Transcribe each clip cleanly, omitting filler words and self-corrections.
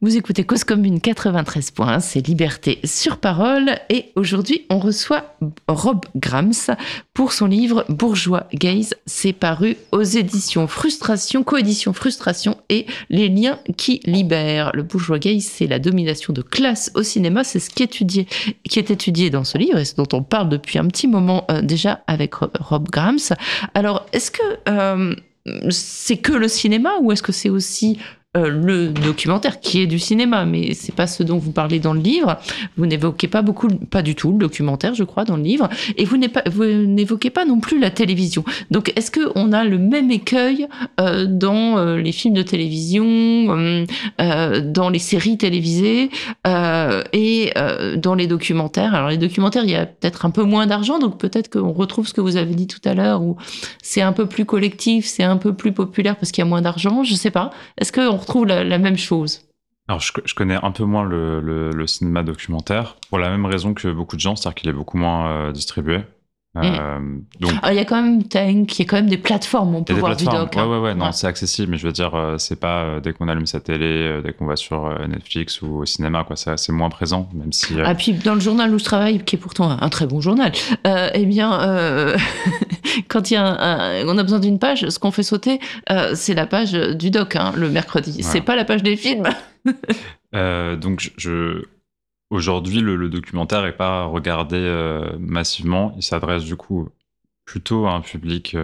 Vous écoutez Cause Commune 93.1, c'est Liberté sur parole. Et aujourd'hui, on reçoit Rob Grams pour son livre Bourgeois Gaze. C'est paru aux éditions Frustration, coédition Frustration et Les liens qui libèrent. Le Bourgeois Gaze, c'est la domination de classe au cinéma. C'est ce qui est étudié dans ce livre et ce dont on parle depuis un petit moment déjà avec Rob Grams. Alors, est-ce que c'est que le cinéma ou est-ce que c'est aussi le documentaire qui est du cinéma, mais c'est pas ce dont vous parlez dans le livre. Vous n'évoquez pas du tout le documentaire, je crois, dans le livre, et vous n'évoquez pas non plus la télévision. Donc, est-ce qu'on a le même écueil dans les films de télévision, dans les séries télévisées et dans les documentaires? Alors, les documentaires, il y a peut-être un peu moins d'argent, donc peut-être qu'on retrouve ce que vous avez dit tout à l'heure, où c'est un peu plus collectif, c'est un peu plus populaire parce qu'il y a moins d'argent, je sais pas. Est-ce qu'on retrouve la même chose? Alors, je connais un peu moins le cinéma documentaire, pour la même raison que beaucoup de gens, c'est-à-dire qu'il est beaucoup moins distribué. Donc... il y a quand même Tank, il y a quand même des plateformes, on peut voir du doc. Ouais, non, c'est accessible, mais je veux dire, c'est pas dès qu'on allume sa télé, dès qu'on va sur Netflix ou au cinéma, quoi, c'est moins présent, même si... Ah, puis dans le journal où je travaille, qui est pourtant un très bon journal, eh bien, quand on a besoin d'une page, ce qu'on fait sauter, c'est la page du doc, hein, le mercredi. Ouais. C'est pas la page des films. Donc, aujourd'hui, le documentaire n'est pas regardé massivement. Il s'adresse du coup plutôt à un public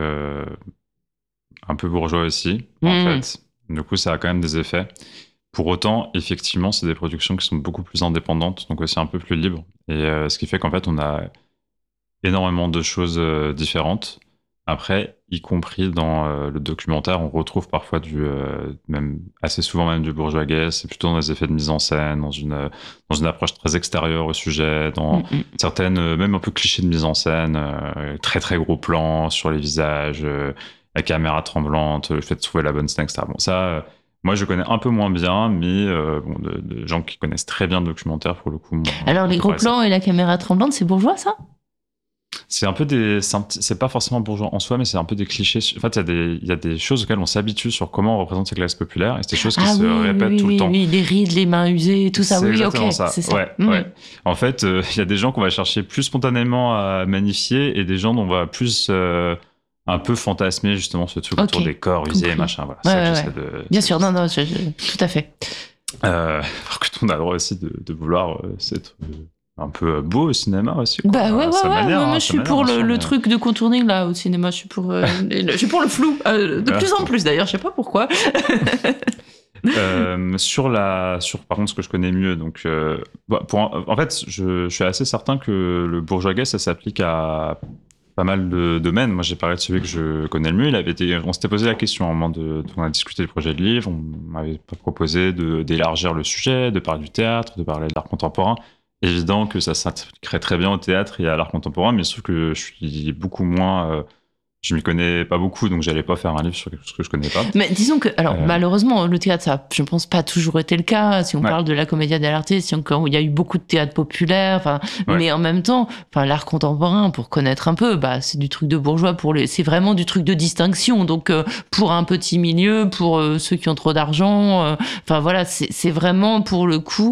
un peu bourgeois aussi, en fait. Du coup, ça a quand même des effets. Pour autant, effectivement, c'est des productions qui sont beaucoup plus indépendantes, donc aussi un peu plus libres. Et ce qui fait qu'en fait, on a énormément de choses différentes. Après, y compris dans le documentaire, on retrouve parfois même assez souvent même du bourgeois gaze. C'est plutôt dans les effets de mise en scène, dans une approche très extérieure au sujet, dans certaines, même un peu clichés de mise en scène, très très gros plans sur les visages, la caméra tremblante, le fait de trouver la bonne scène, etc. Bon, ça, moi je connais un peu moins bien, mais de gens qui connaissent très bien le documentaire pour le coup. Alors les gros plans et la caméra tremblante, c'est bourgeois ça? C'est un peu c'est pas forcément bourgeois en soi, mais c'est un peu des clichés. En fait, il y a des choses auxquelles on s'habitue sur comment on représente ces classes populaires, et c'est des choses qui se répètent tout le temps. Oui, les rides, les mains usées, tout ça. Oui, ok, ça. C'est ça. Ouais. En fait, il y a des gens qu'on va chercher plus spontanément à magnifier, et des gens dont on va plus un peu fantasmer justement ce truc autour des corps usés et machin. Voilà. Bien sûr, non, tout à fait. Alors que on a le droit aussi de vouloir s'être un peu beau au cinéma aussi. Quoi. Moi je suis pour le truc de contouring là au cinéma. Je suis pour le flou de plus en plus d'ailleurs. Je sais pas pourquoi. Sur par contre ce que je connais mieux, donc en fait je suis assez certain que le bourgeois gaze ça s'applique à pas mal de domaines. Moi j'ai parlé de celui que je connais le mieux. On s'était posé la question au moment on a discuté du projet de livre. On m'avait proposé d'élargir le sujet, de parler du théâtre, de parler de l'art contemporain. Évident que ça s'appliquerait très bien au théâtre et à l'art contemporain, mais sauf que je suis beaucoup moins... je m'y connais pas beaucoup, donc j'allais pas faire un livre sur quelque chose que je connais pas. Mais disons que, malheureusement, le théâtre, ça, je pense, pas toujours été le cas. Si on parle de la Commedia dell'arte, il y a eu beaucoup de théâtre populaire, mais en même temps, l'art contemporain, pour connaître un peu, c'est du truc de bourgeois c'est vraiment du truc de distinction. Donc, pour un petit milieu, pour ceux qui ont trop d'argent, voilà, c'est vraiment pour le coup,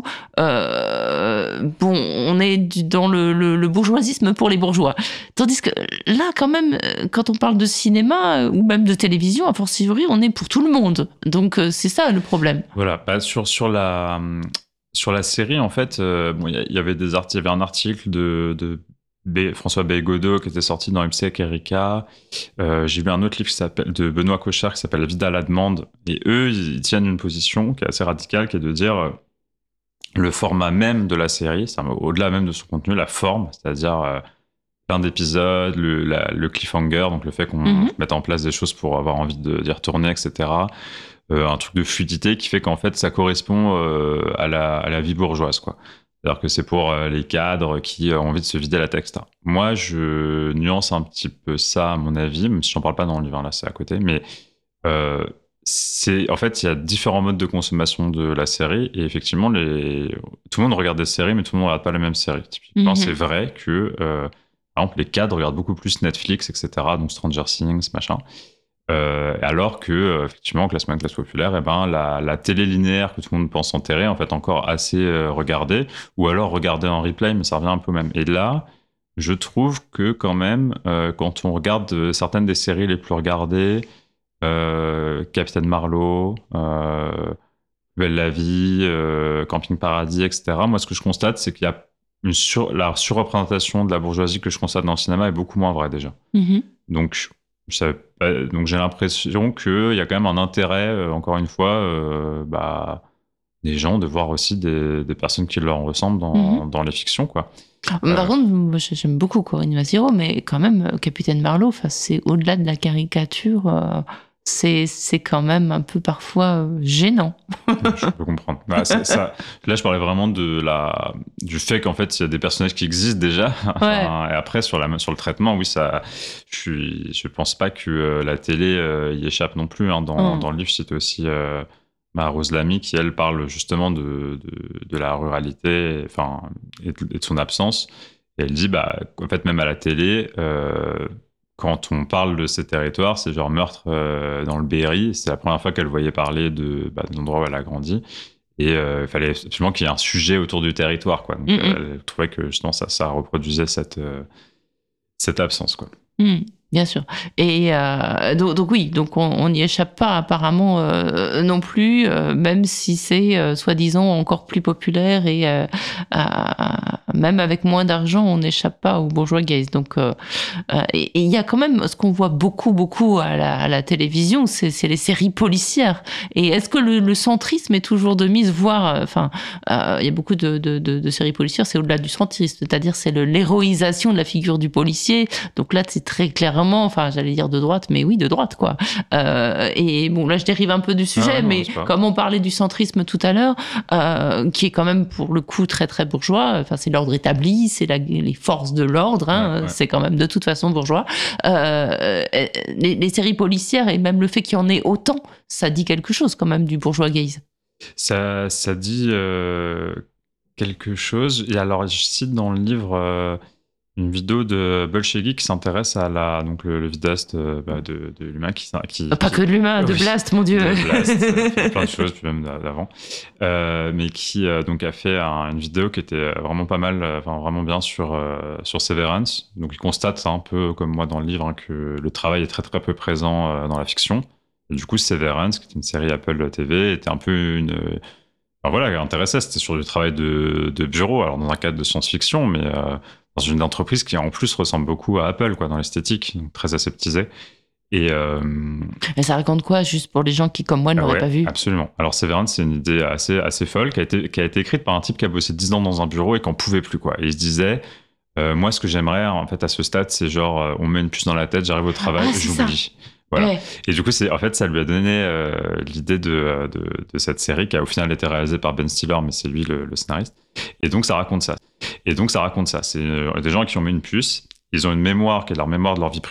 on est dans le bourgeoisisme pour les bourgeois. Tandis que là, quand même, quand on parle de cinéma ou même de télévision, a fortiori, on est pour tout le monde. Donc, c'est ça le problème. Voilà, sur la série, en fait, il y avait un article de François Belgodeau qui était sorti dans MC avec Erika. J'ai lu un autre livre de Benoît Cochard qui s'appelle La Vida à la demande. Et eux, ils tiennent une position qui est assez radicale, qui est de dire le format même de la série, au-delà même de son contenu, la forme, c'est-à-dire... plein d'épisodes, le cliffhanger, donc le fait qu'on mette en place des choses pour avoir envie d'y retourner, etc. Un truc de fluidité qui fait qu'en fait, ça correspond à la vie bourgeoise, quoi. C'est-à-dire que c'est pour les cadres qui ont envie de se vider la tête, etc. Moi, je nuance un petit peu ça, à mon avis, même si j'en parle pas dans le livre, là, c'est à côté, mais en fait, il y a différents modes de consommation de la série, et effectivement, tout le monde regarde des séries, mais tout le monde ne regarde pas les mêmes séries. Typiquement, c'est vrai que... par exemple, les cadres regardent beaucoup plus Netflix, etc., donc Stranger Things, machin. Alors que effectivement, classe moyenne, classe populaire, eh ben la télé linéaire que tout le monde pense enterrer, en fait encore assez regardée, ou alors regardée en replay, mais ça revient un peu au même. Et là, je trouve que quand même, quand on regarde certaines des séries les plus regardées, Capitaine Marlowe, Belle la vie, Camping Paradis, etc. Moi, ce que je constate, c'est qu'il y a la surreprésentation de la bourgeoisie que je constate dans le cinéma est beaucoup moins vraie déjà. Mhm. Donc, donc j'ai l'impression qu'il y a quand même un intérêt, encore une fois, des gens de voir aussi des personnes qui leur ressemblent dans les fictions, quoi. Par contre, moi, j'aime beaucoup Corinne Masiro, mais quand même, Capitaine Marlowe, c'est au-delà de la caricature, c'est quand même un peu parfois gênant. Je peux comprendre. Ça, là, je parlais vraiment du fait qu'en fait, il y a des personnages qui existent déjà. Ouais. Et après, sur le traitement, oui, je pense pas que la télé y échappe non plus. Hein. Dans le livre, c'était aussi Rose Lamy qui, elle, parle justement de la ruralité, et de son absence. Et elle dit, en fait, même à la télé, quand on parle de ces territoires, c'est genre meurtre dans le Berry. C'est la première fois qu'elle voyait parler de l'endroit où elle a grandi. Et il fallait absolument qu'il y ait un sujet autour du territoire, quoi. Donc, elle trouvait que justement ça reproduisait cette absence, quoi. Bien sûr. Et donc oui, donc on n'y échappe pas apparemment non plus, même si c'est soi-disant encore plus populaire et même avec moins d'argent, on n'échappe pas aux bourgeois gays. Donc et il y a quand même ce qu'on voit beaucoup à la télévision, c'est les séries policières. Et est-ce que le centrisme est toujours de mise, voire il y a beaucoup de séries policières, c'est au-delà du centrisme, c'est-à-dire c'est l'héroïsation de la figure du policier. Donc là, c'est très clairement, j'allais dire de droite, mais oui, de droite, quoi. Et bon, là, je dérive un peu du sujet, mais comme on parlait du centrisme tout à l'heure, qui est quand même, pour le coup, très, très bourgeois, c'est l'ordre établi, c'est les forces de l'ordre, hein, c'est quand même de toute façon bourgeois. Les séries policières, et même le fait qu'il y en ait autant, ça dit quelque chose, quand même, du bourgeois gaze. Ça dit quelque chose. Et alors, je cite dans le livre une vidéo de Bolshevik qui s'intéresse à le vidéaste de l'humain pas que de l'humain, de Blast, mon Dieu. De Blast, plein de choses, puis même d'avant. Mais qui donc a fait une vidéo qui était vraiment pas mal, vraiment bien sur Severance. Donc il constate un peu comme moi dans le livre que le travail est très très peu présent dans la fiction. Et du coup, Severance, qui est une série Apple TV, était un peu intéressait. C'était sur du travail de bureau, alors dans un cadre de science-fiction, mais dans une entreprise qui en plus ressemble beaucoup à Apple, quoi, dans l'esthétique, donc très aseptisée. Et ça raconte quoi, juste pour les gens qui, comme moi, ne l'auraient pas vu? Absolument. Alors Severance, c'est une idée assez folle qui a été écrite par un type qui a bossé 10 ans dans un bureau et qui n'en pouvait plus, quoi. Et il se disait, moi, ce que j'aimerais, en fait, à ce stade, c'est genre, on me met une puce dans la tête, j'arrive au travail, j'oublie. Voilà. Ouais. Et du coup, en fait, ça lui a donné l'idée de cette série qui a au final été réalisée par Ben Stiller, mais c'est lui le scénariste. Et donc, ça raconte ça. C'est des gens qui ont mis une puce, ils ont une mémoire qui est leur mémoire de leur vie privée.